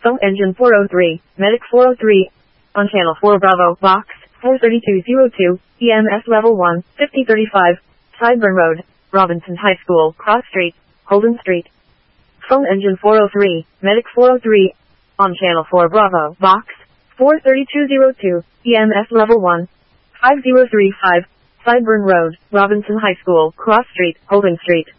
Phone engine 403, medic 403. On channel 4 Bravo, box 43202, EMS level 1, 5035, Sideburn Road, Robinson High School, Cross Street, Holden Street. Phone engine 403, medic 403. On channel 4 Bravo, box 43202, EMS level 1, 5035, Sideburn Road, Robinson High School, Cross Street, Holden Street.